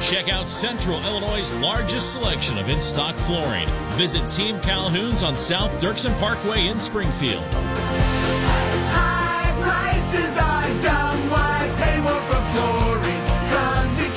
Check out Central Illinois' largest selection of in-stock flooring. Visit Team Calhoun's on South Dirksen Parkway in Springfield. High prices are dumb. Why pay more for flooring? Come to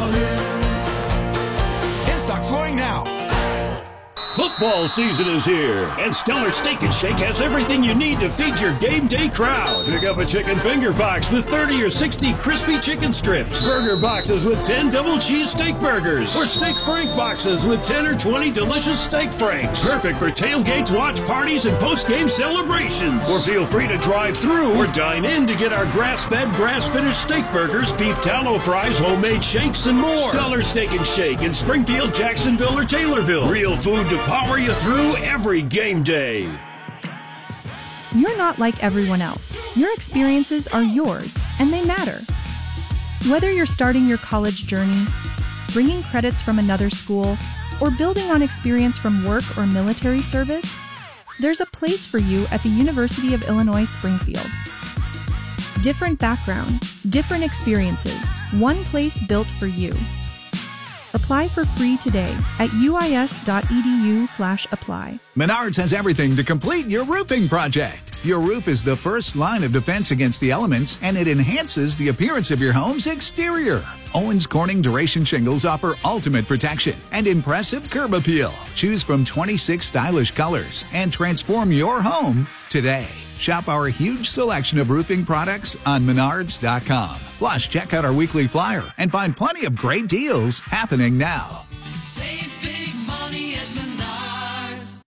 Calhoun's. In-stock flooring now. Football season is here, and Stellar Steak and Shake has everything you need to feed your game day crowd. Pick up a chicken finger box with 30 or 60 crispy chicken strips, burger boxes with 10 double cheese steak burgers, or steak frank boxes with 10 or 20 delicious steak franks. Perfect for tailgates, watch parties, and post-game celebrations. Or feel free to drive through or dine in to get our grass-fed, grass-finished steak burgers, beef tallow fries, homemade shakes, and more. Stellar Steak and Shake in Springfield, Jacksonville, or Taylorville. Real food to power you through every game day. You're not like everyone else. Your experiences are yours, and they matter. Whether you're starting your college journey, bringing credits from another school, or building on experience from work or military service, there's a place for you at the University of Illinois Springfield. Different backgrounds, different experiences, one place built for you. Apply for free today at uis.edu/apply. Menards has everything to complete your roofing project. Your roof is the first line of defense against the elements, and it enhances the appearance of your home's exterior. Owens Corning Duration Shingles offer ultimate protection and impressive curb appeal. Choose from 26 stylish colors and transform your home today. Shop our huge selection of roofing products on Menards.com. Plus, check out our weekly flyer and find plenty of great deals happening now. Save big money at Menards.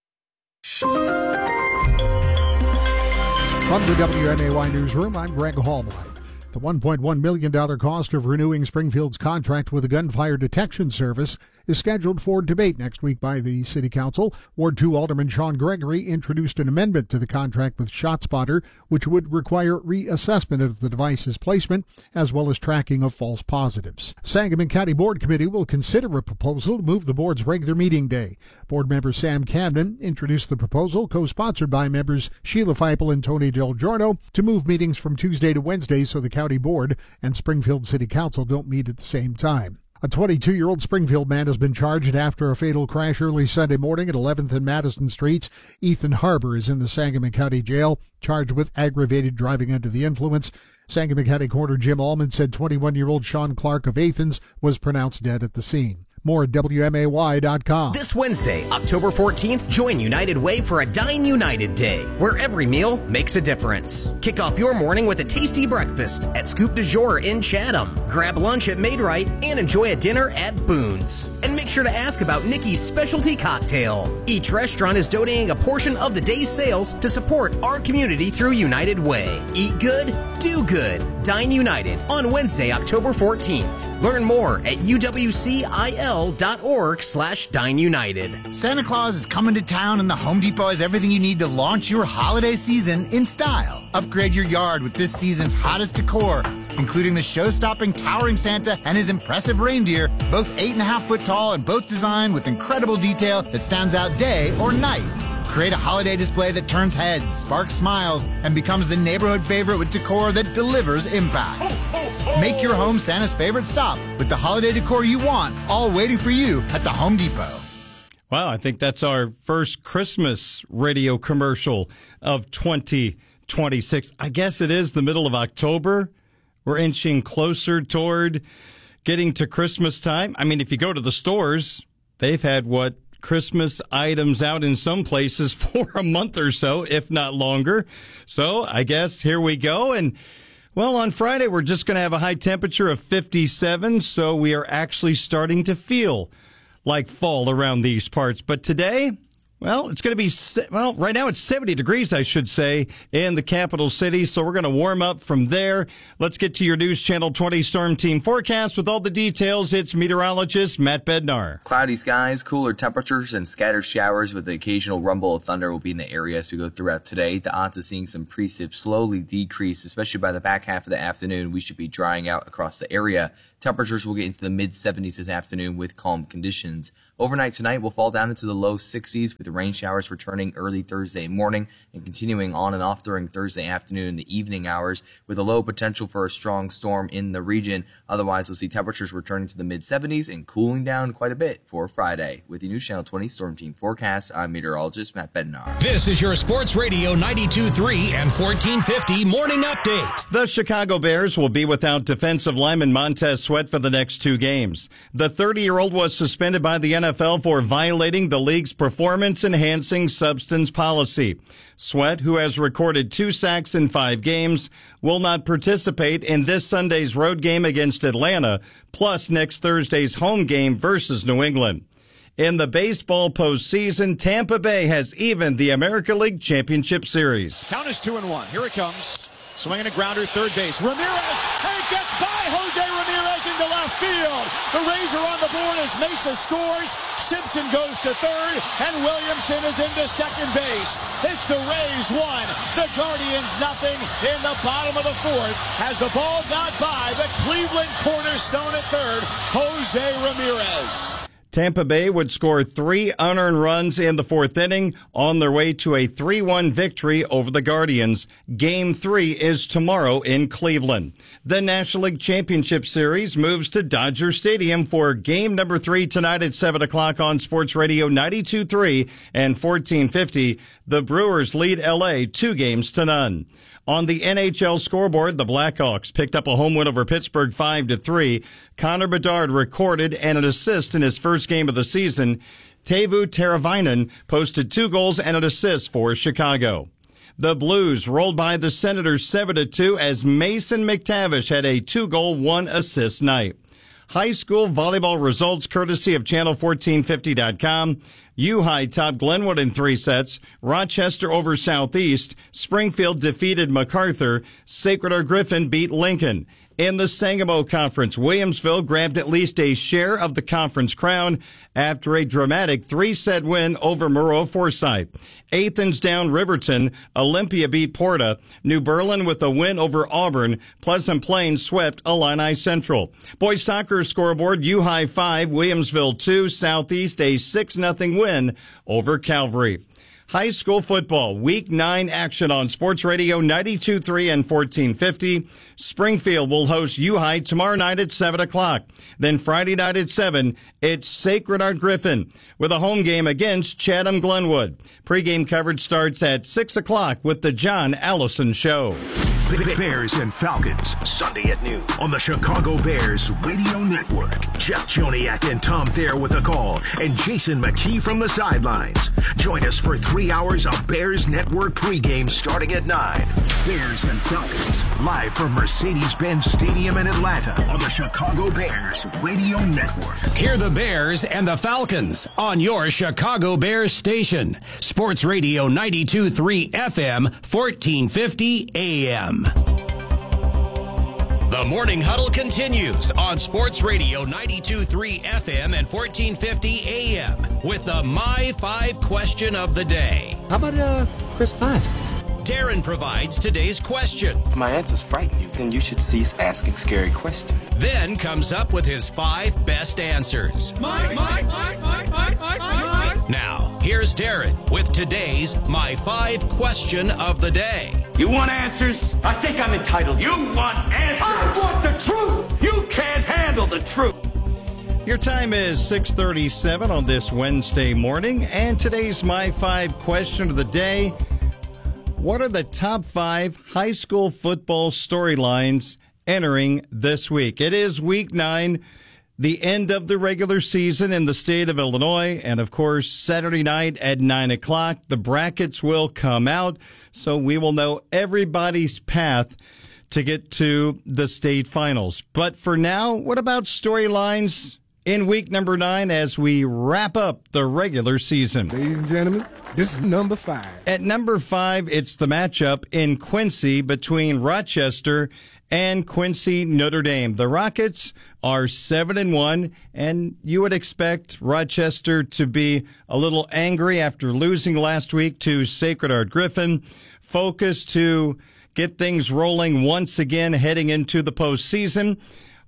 From the WMAY Newsroom, I'm Greg Hallwright. The $1.1 million cost of renewing Springfield's contract with the Gunfire Detection Service is scheduled for debate next week by the City Council. Ward 2 Alderman Sean Gregory introduced an amendment to the contract with ShotSpotter, which would require reassessment of the device's placement as well as tracking of false positives. Sangamon County Board Committee will consider a proposal to move the board's regular meeting day. Board member Sam Camden introduced the proposal, co-sponsored by members Sheila Feipel and Tony Del Giorno, to move meetings from Tuesday to Wednesday so the County Board and Springfield City Council don't meet at the same time. A 22-year-old Springfield man has been charged after a fatal crash early Sunday morning at 11th and Madison Streets. Ethan Harbor is in the Sangamon County Jail, charged with aggravated driving under the influence. Sangamon County Coroner Jim Allman said 21-year-old Sean Clark of Athens was pronounced dead at the scene. More at WMAY.com. This Wednesday, October 14th, join United Way for a Dine United Day, where every meal makes a difference. Kick off your morning with a tasty breakfast at Scoop du Jour in Chatham. Grab lunch at Maid-Rite and enjoy a dinner at Boone's. And make sure to ask about Nikki's specialty cocktail. Each restaurant is donating a portion of the day's sales to support our community through United Way. Eat good, do good. Dine United on Wednesday, October 14th. Learn more at uwcil.org/dineunited. Santa Claus is coming to town, and the Home Depot has everything you need to launch your holiday season in style. Upgrade your yard with this season's hottest decor, including the show-stopping towering Santa and his impressive reindeer, both 8.5 foot tall and both designed with incredible detail that stands out day or night. Create a holiday display that turns heads, sparks smiles, and becomes the neighborhood favorite with decor that delivers impact. Make your home Santa's favorite stop with the holiday decor you want, all waiting for you at the Home Depot. Wow, I think that's our first Christmas radio commercial of 2026. I guess it is the middle of October. We're inching closer toward getting to Christmas time. I mean, if you go to the stores, they've had Christmas items out in some places for a month or so, if not longer. So I guess here we go. And well, on Friday, we're just going to have a high temperature of 57. So we are actually starting to feel like fall around these parts. But today, well, it's going to be, right now it's 70 degrees, I should say, in the capital city. So we're going to warm up from there. Let's get to your News Channel 20 Storm Team forecast with all the details. It's meteorologist Matt Bednar. Cloudy skies, cooler temperatures, and scattered showers with the occasional rumble of thunder will be in the area as we go throughout today. The odds of seeing some precip slowly decrease, especially by the back half of the afternoon. We should be drying out across the area. Temperatures will get into the mid-70s this afternoon with calm conditions. Overnight tonight will fall down into the low 60s with the rain showers returning early Thursday morning and continuing on and off during Thursday afternoon and the evening hours with a low potential for a strong storm in the region. Otherwise, we'll see temperatures returning to the mid-70s and cooling down quite a bit for Friday. With the News Channel 20 Storm Team forecast, I'm meteorologist Matt Bednar. This is your Sports Radio 92.3 and 1450 morning update. The Chicago Bears will be without defensive lineman Montez Sweat for the next 2 games. The 30-year-old was suspended by the NFL for violating the league's performance-enhancing substance policy. Sweat, who has recorded 2 sacks in 5 games, will not participate in this Sunday's road game against Atlanta, plus next Thursday's home game versus New England. In the baseball postseason, Tampa Bay has evened the American League Championship Series. Count is 2-1. Here it comes. Swinging a grounder, third base. Ramirez, and it gets by Jose Ramirez into left field. The Rays are on the board as Mesa scores. Simpson goes to third, and Williamson is into second base. It's the Rays 1, the Guardians nothing in the bottom of the fourth as the ball got by the Cleveland cornerstone at third, Jose Ramirez. Tampa Bay would score 3 unearned runs in the 4th inning on their way to a 3-1 victory over the Guardians. Game 3 is tomorrow in Cleveland. The National League Championship Series moves to Dodger Stadium for game number 3 tonight at 7 o'clock on Sports Radio 92.3 and 1450. The Brewers lead LA 2-0. On the NHL scoreboard, the Blackhawks picked up a home win over Pittsburgh 5-3. Connor Bedard recorded an assist in his first game of the season. Teuvo Teravainen posted 2 goals and an assist for Chicago. The Blues rolled by the Senators 7-2 as Mason McTavish had a 2-goal, 1-assist night. High school volleyball results courtesy of Channel1450.com. U-High topped Glenwood in 3 sets. Rochester over Southeast. Springfield defeated MacArthur. Sacred Heart Griffin beat Lincoln. In the Sangamo Conference, Williamsville grabbed at least a share of the conference crown after a dramatic 3-set win over Moreau Forsyth. Athens down Riverton. Olympia beat Porta. New Berlin with a win over Auburn. Pleasant Plains swept Illini Central. Boys soccer scoreboard, U-High 5, Williamsville 2, Southeast a 6-0 win over Calvary. High school football, Week 9 action on Sports Radio 92.3 and 1450. Springfield will host U-High tomorrow night at 7 o'clock. Then Friday night at 7, it's Sacred Heart Griffin with a home game against Chatham Glenwood. Pre-game coverage starts at 6 o'clock with the John Allison Show. Bears and Falcons, Sunday at noon on the Chicago Bears Radio Network. Jeff Joniak and Tom Thayer with a call, and Jason McKee from the sidelines. Join us for 3 hours of Bears Network pregame starting at 9. Bears and Falcons, live from Mercedes-Benz Stadium in Atlanta on the Chicago Bears Radio Network. Hear the Bears and the Falcons on your Chicago Bears station. Sports Radio 92.3 FM, 1450 AM. The Morning Huddle continues on Sports Radio 92.3 FM and 1450 AM with the My 5 question of the day. How about Chris 5? Darren provides today's question. If my answers frighten you, then you should cease asking scary questions. Then comes up with his 5 best answers. Now, here's Darren with today's My 5 question of the day. You want answers? I think I'm entitled. You want answers? I want the truth! You can't handle the truth! Your time is 6:37 on this Wednesday morning, and today's My 5 question of the day. What are the top 5 high school football storylines entering this week? It is Week 9, the end of the regular season in the state of Illinois, and of course, Saturday night at 9 o'clock, the brackets will come out, so we will know everybody's path to get to the state finals. But for now, what about storylines in week number 9 as we wrap up the regular season? Ladies and gentlemen, this is number 5. At number 5, it's the matchup in Quincy between Rochester and Quincy Notre Dame. The Rockets are 7-1, and you would expect Rochester to be a little angry after losing last week to Sacred Heart Griffin. Focus to get things rolling once again heading into the postseason.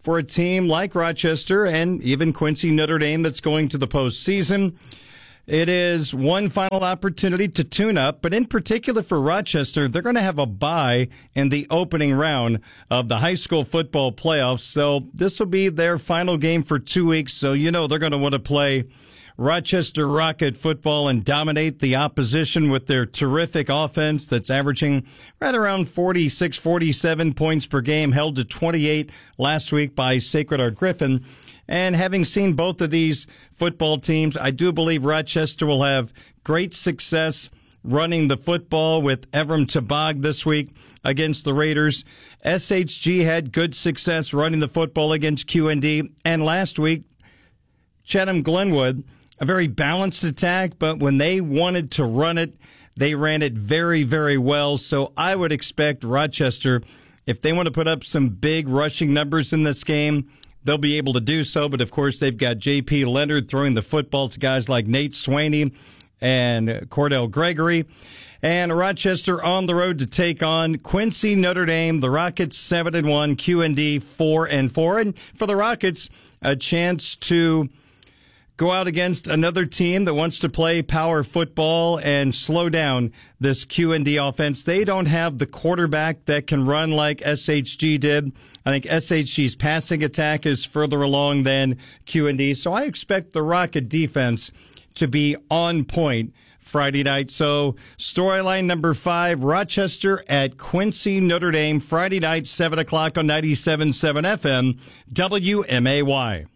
for a team like Rochester and even Quincy Notre Dame that's going to the postseason. It is one final opportunity to tune up, but in particular for Rochester, they're going to have a bye in the opening round of the high school football playoffs. So this will be their final game for 2 weeks. So you know they're going to want to play Rochester Rocket football and dominate the opposition with their terrific offense that's averaging right around 46, 47 points per game, held to 28 last week by Sacred Heart Griffin. And having seen both of these football teams, I do believe Rochester will have great success running the football with Evram Tabag this week against the Raiders. SHG had good success running the football against QND. And last week, Chatham-Glenwood, a very balanced attack, but when they wanted to run it, they ran it very, very well. So I would expect Rochester, if they want to put up some big rushing numbers in this game, they'll be able to do so. But, of course, they've got J.P. Leonard throwing the football to guys like Nate Swaney and Cordell Gregory. And Rochester on the road to take on Quincy Notre Dame, the Rockets 7-1, QND 4-4. And for the Rockets, a chance to go out against another team that wants to play power football and slow down this QND offense. They don't have the quarterback that can run like SHG did. I think SHG's passing attack is further along than QND. So I expect the Rocket defense to be on point Friday night. So storyline number 5, Rochester at Quincy Notre Dame, Friday night, 7 o'clock on 97.7 FM, WMAY.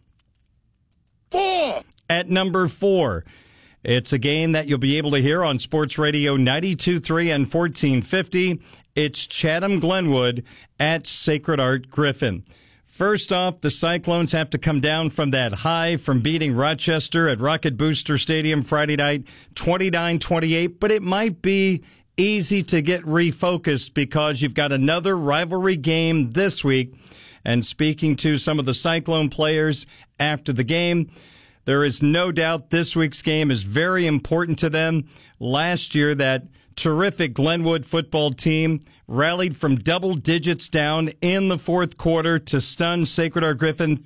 4. At number 4, it's a game that you'll be able to hear on Sports Radio 92.3 and 1450. It's Chatham-Glenwood at Sacred Heart Griffin. First off, the Cyclones have to come down from that high from beating Rochester at Rocket Booster Stadium Friday night, 29-28, but it might be easy to get refocused because you've got another rivalry game this week. And speaking to some of the Cyclone players after the game, there is no doubt this week's game is very important to them. Last year, that terrific Glenwood football team rallied from double digits down in the fourth quarter to stun Sacred Heart Griffin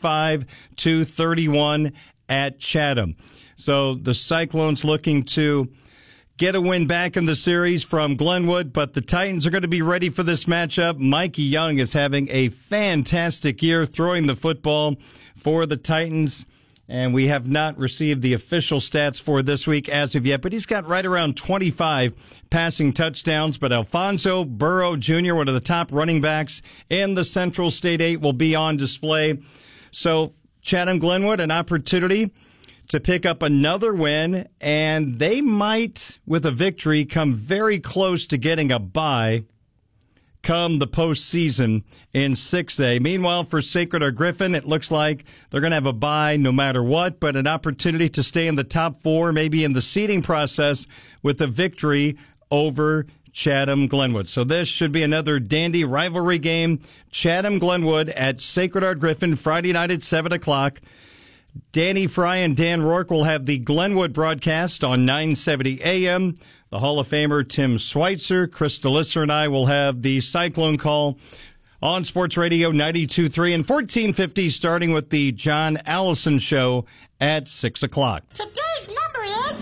35-31 at Chatham. So the Cyclones looking to get a win back in the series from Glenwood, but the Titans are going to be ready for this matchup. Mikey Young is having a fantastic year throwing the football for the Titans, and we have not received the official stats for this week as of yet, but he's got right around 25 passing touchdowns. But Alfonso Burrow Jr., one of the top running backs in the Central State 8, will be on display. So Chatham-Glenwood, an opportunity to pick up another win, and they might, with a victory, come very close to getting a bye come the postseason in 6A. Meanwhile, for Sacred Heart Griffin, it looks like they're going to have a bye no matter what, but an opportunity to stay in the top 4, maybe in the seeding process, with a victory over Chatham-Glenwood. So this should be another dandy rivalry game. Chatham-Glenwood at Sacred Heart Griffin, Friday night at 7 o'clock. Danny Fry and Dan Rourke will have the Glenwood broadcast on 970 AM. The Hall of Famer Tim Schweitzer, Chris DeLisser, and I will have the Cyclone call on Sports Radio 92.3 and 1450, starting with the John Allison Show at 6 o'clock. Today's number is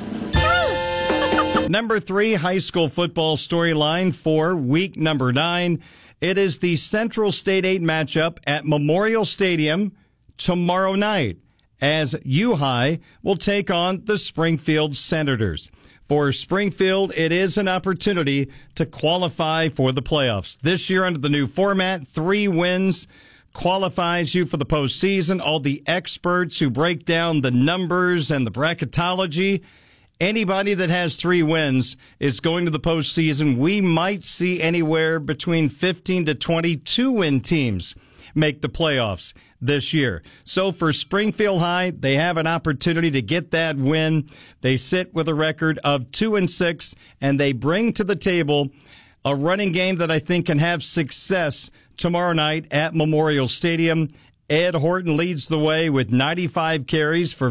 3. Number 3, high school football storyline for week number 9. It is the Central State 8 matchup at Memorial Stadium tomorrow night, as U-High will take on the Springfield Senators. For Springfield, it is an opportunity to qualify for the playoffs. This year, under the new format, 3 wins qualifies you for the postseason. All the experts who break down the numbers and the bracketology, anybody that has 3 wins is going to the postseason. We might see anywhere between 15 to 22 win teams make the playoffs this year. So for Springfield High, they have an opportunity to get that win. They sit with a record of 2-6, and they bring to the table a running game that I think can have success tomorrow night at Memorial Stadium. Ed Horton leads the way with 95 carries for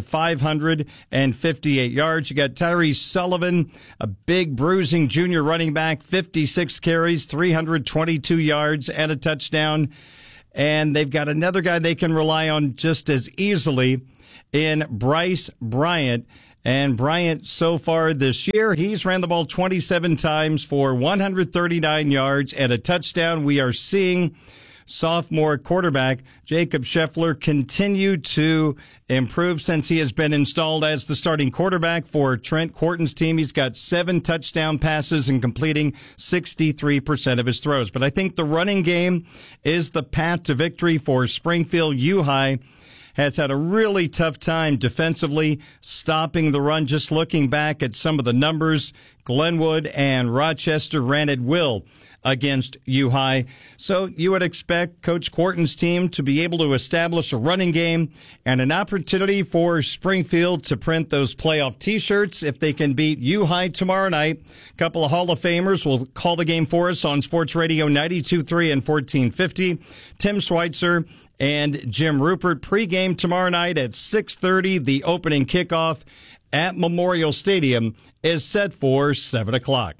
558 yards. You got Tyrese Sullivan, a big bruising junior running back, 56 carries, 322 yards, and a touchdown. And they've got another guy they can rely on just as easily in Bryce Bryant. And Bryant, so far this year, he's ran the ball 27 times for 139 yards and a touchdown. We are seeing sophomore quarterback Jacob Scheffler continue to improve since he has been installed as the starting quarterback for Trent Corton's team. He's got 7 touchdown passes and completing 63% of his throws. But I think the running game is the path to victory for Springfield. U-High has had a really tough time defensively stopping the run. Just looking back at some of the numbers, Glenwood and Rochester ran at will against U-High. So you would expect Coach Corton's team to be able to establish a running game and an opportunity for Springfield to print those playoff T-shirts if they can beat U-High tomorrow night. A couple of Hall of Famers will call the game for us on Sports Radio 92.3 and 1450. Tim Schweitzer and Jim Rupert. Pregame tomorrow night at 6:30. The opening kickoff at Memorial Stadium is set for 7 o'clock.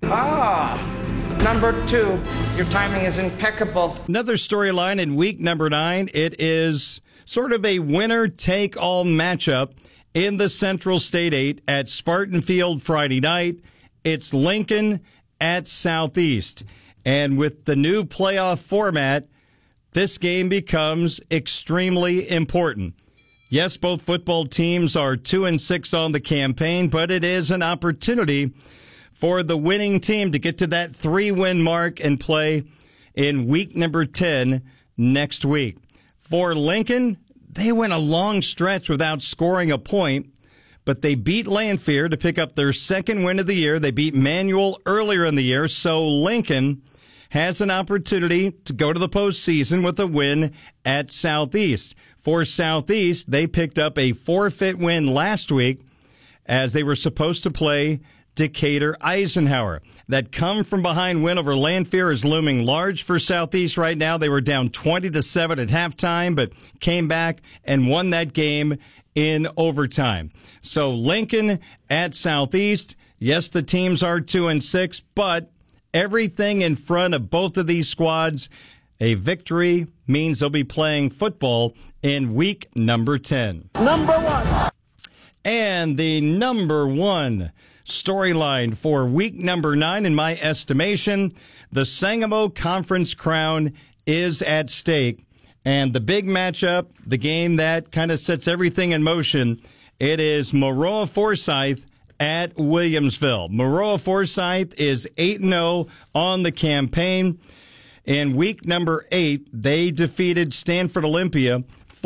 Number 2, your timing is impeccable. Another storyline in week number 9. It is sort of a winner-take-all matchup in the Central State 8 at Spartan Field Friday night. It's Lincoln at Southeast. And with the new playoff format, this game becomes extremely important. Yes, both football teams are 2-6 on the campaign, but it is an opportunity for the winning team to get to that 3-win mark and play in week number 10 next week. For Lincoln, they went a long stretch without scoring a point, but they beat Lanphier to pick up their second win of the year. They beat Manual earlier in the year, so Lincoln has an opportunity to go to the postseason with a win at Southeast. For Southeast, they picked up a forfeit win last week as they were supposed to play Decatur Eisenhower. That come-from-behind win over Lanphier is looming large for Southeast right now. They were down 20-7 at halftime, but came back and won that game in overtime. So Lincoln at Southeast, yes, the teams are 2-6, but everything in front of both of these squads, a victory means they'll be playing football in week number 10. Number 1. And the number 1 storyline for week number 9, in my estimation, the Sangamo Conference crown is at stake. And the big matchup, the game that kind of sets everything in motion, it is Maroa Forsyth at Williamsville. Maroa Forsyth is 8-0 on the campaign. In week number 8, they defeated Stanford Olympia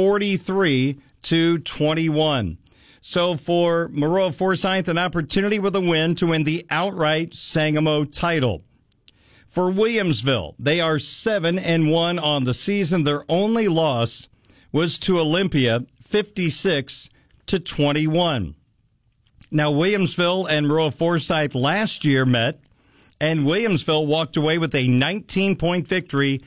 43-21. So for Maroa Forsyth, an opportunity with a win to win the outright Sangamo title. For Williamsville, they are 7-1 on the season. Their only loss was to Olympia, 56-21. Now, Williamsville and Maroa Forsyth last year met, and Williamsville walked away with a 19-point victory,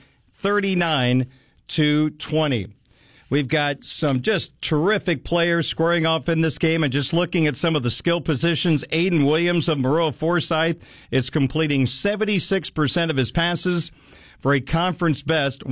39-20. We've got some just terrific players squaring off in this game, and just looking at some of the skill positions, Aiden Williams of Maroa Forsyth is completing 76% of his passes for a conference best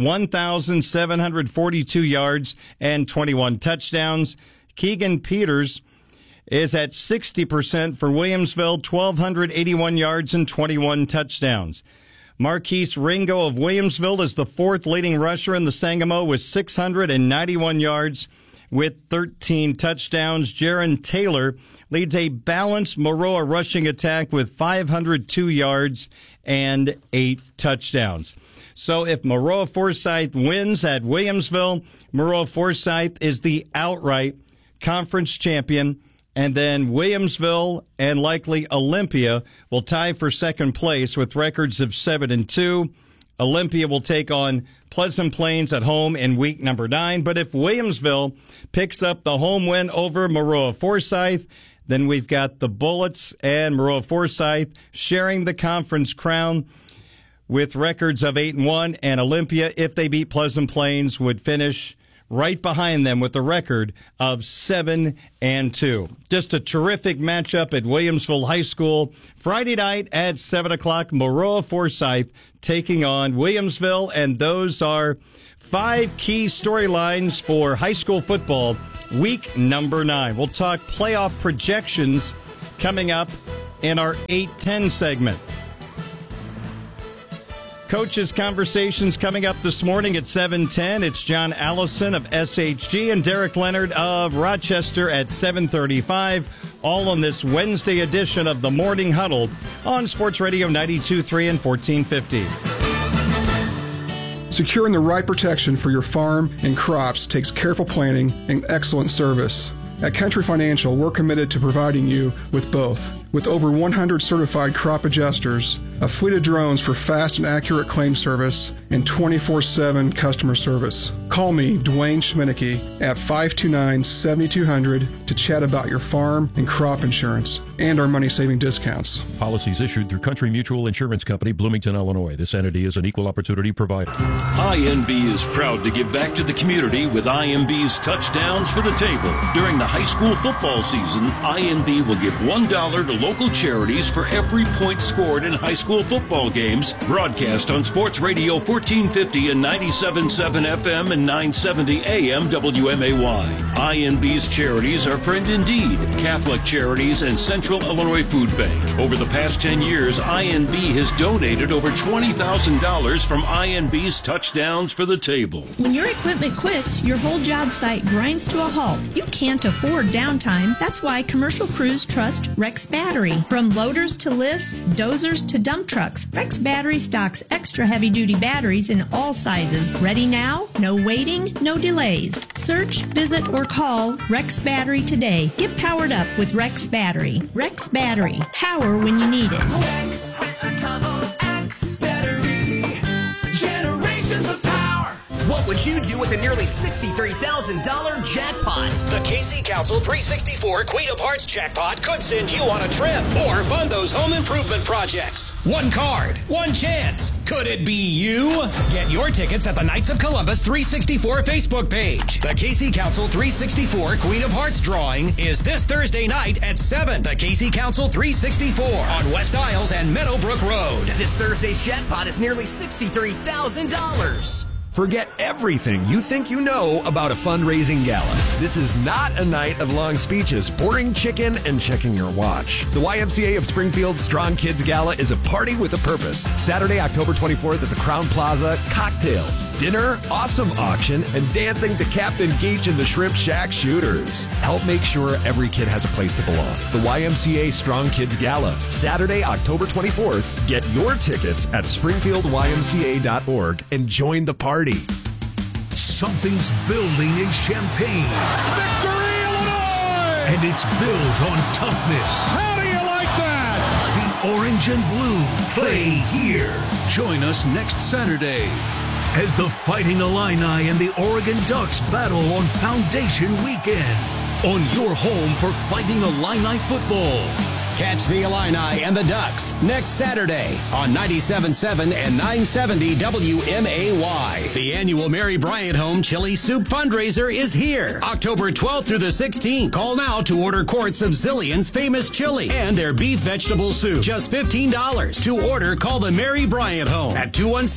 1,742 yards and 21 touchdowns. Keegan Peters is at 60% for Williamsville, 1,281 yards and 21 touchdowns. Marquise Ringo of Williamsville is the 4th leading rusher in the Sangamo with 691 yards with 13 touchdowns. Jaron Taylor leads a balanced Maroa rushing attack with 502 yards and 8 touchdowns. So if Maroa Forsyth wins at Williamsville, Maroa Forsyth is the outright conference champion. And then Williamsville and likely Olympia will tie for second place with records of 7-2. Olympia will take on Pleasant Plains at home in week number 9. But if Williamsville picks up the home win over Maroa Forsyth, then we've got the Bullets and Maroa Forsyth sharing the conference crown with records of 8-1. And Olympia, if they beat Pleasant Plains, would finish right behind them with a record of 7-2. Just a terrific matchup at Williamsville High School. Friday night at 7 o'clock, Maroa Forsyth taking on Williamsville, and those are 5 key storylines for high school football, week number 9. We'll talk playoff projections coming up in our 8-10 segment. Coaches' Conversations coming up this morning at 7:10. It's John Allison of SHG and Derek Leonard of Rochester at 7:35. All on this Wednesday edition of the Morning Huddle on Sports Radio 92.3 and 1450. Securing the right protection for your farm and crops takes careful planning and excellent service. At Country Financial, we're committed to providing you with both. With over 100 certified crop adjusters, a fleet of drones for fast and accurate claim service, and 24/7 customer service. Call me, Dwayne Schminneke, at 529-7200 to chat about your farm and crop insurance and our money-saving discounts. Policies issued through Country Mutual Insurance Company, Bloomington, Illinois. This entity is an equal opportunity provider. IMB is proud to give back to the community with IMB's Touchdowns for the Table. During the high school football season, IMB will give $1 to local charities for every point scored in high school football games. Broadcast on Sports Radio 1450 and 97.7 FM and 970 AM WMAY. IMB's charities are Friend Indeed, Catholic Charities, and Central Illinois Food Bank. Over the past 10 years, IMB has donated over $20,000 from IMB's Touchdowns for the Table. When your equipment quits, your whole job site grinds to a halt. You can't afford downtime. That's why commercial crews trust Rex Battery. From loaders to lifts, dozers to dump trucks, Rex Battery stocks extra heavy-duty batteries in all sizes. Ready now? No waiting, no delays. Search, visit, or call Rex Battery today. Get powered up with Rex Battery. Rex Battery. Power when you need it. Rex with a double X battery. Generations of power. What would you do with a nearly $63,000 jackpot? The KC Council 364 Queen of Hearts jackpot could send you on a trip or fund those home improvement projects. One card, one chance. Could it be you? Get your tickets at the Knights of Columbus 364 Facebook page. The KC Council 364 Queen of Hearts drawing is this Thursday night at 7. The KC Council 364 on West Isles and Meadowbrook Road. This Thursday's jackpot is nearly $63,000. Forget everything you think you know about a fundraising gala. This is not a night of long speeches, boring chicken, and checking your watch. The YMCA of Springfield's Strong Kids Gala is a party with a purpose. Saturday, October 24th at the Crown Plaza, cocktails, dinner, awesome auction, and dancing to Captain Geach and the Shrimp Shack Shooters. Help make sure every kid has a place to belong. The YMCA Strong Kids Gala, Saturday, October 24th. Get your tickets at springfieldymca.org and join the party. Something's building in Champaign. Victory, Illinois! And it's built on toughness. How do you like that? The orange and blue play here. Join us next Saturday as the Fighting Illini and the Oregon Ducks battle on Foundation Weekend on your home for Fighting Illini football. Catch the Illini and the Ducks next Saturday on 97.7 and 970 WMAY. The annual Mary Bryant Home Chili Soup fundraiser is here, October 12th through the 16th. Call now to order quarts of Zillion's famous chili and their beef vegetable soup. Just $15. To order, call the Mary Bryant Home at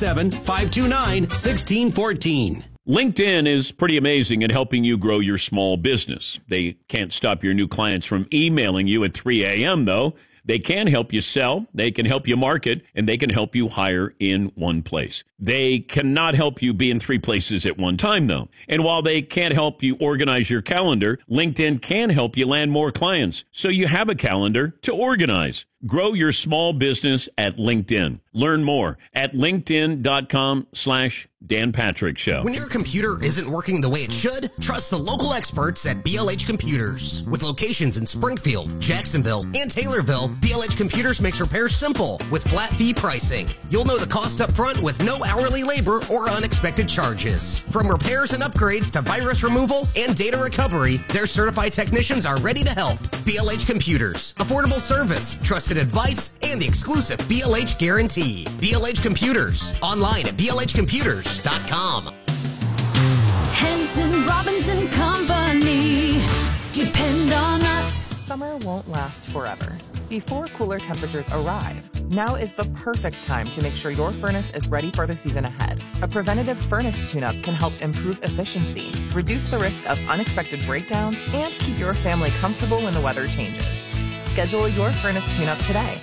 217-529-1614. LinkedIn is pretty amazing at helping you grow your small business. They can't stop your new clients from emailing you at 3 a.m., though. They can help you sell, they can help you market, and they can help you hire in one place. They cannot help you be in 3 places at one time, though. And while they can't help you organize your calendar, LinkedIn can help you land more clients, so you have a calendar to organize. Grow your small business at LinkedIn. Learn more at linkedin.com/Dan Patrick Show. When your computer isn't working the way it should, trust the local experts at BLH Computers. With locations in Springfield, Jacksonville, and Taylorville, BLH Computers makes repairs simple with flat fee pricing. You'll know the cost up front with no hourly labor or unexpected charges. From repairs and upgrades to virus removal and data recovery, their certified technicians are ready to help. BLH Computers. Affordable service, trusted advice, and the exclusive BLH guarantee. BLH Computers. Online at blhcomputers.com. Henson, Robinson Company. Depend on us. Summer won't last forever. Before cooler temperatures arrive, now is the perfect time to make sure your furnace is ready for the season ahead. A preventative furnace tune-up can help improve efficiency, reduce the risk of unexpected breakdowns, and keep your family comfortable when the weather changes. Schedule your furnace tune-up today